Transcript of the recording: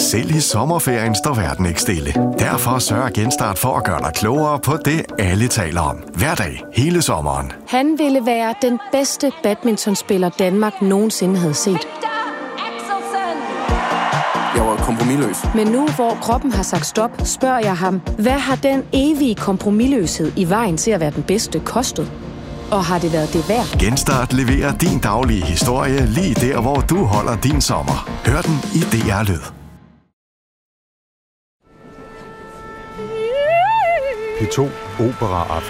Selv i sommerferien står verden ikke stille. Derfor sørger Genstart for at gøre dig klogere på det, alle taler om. Hver dag, hele sommeren. Han ville være den bedste badmintonspiller, Danmark nogensinde havde set. Jeg var kompromisløs. Men nu, hvor kroppen har sagt stop, spørger jeg ham, hvad har den evige kompromisløshed i vejen til at være den bedste kostet? Og har det været det værd? Genstart leverer din daglige historie lige der, hvor du holder din sommer. Hør den i DR Lyd. P2 Opera Aften.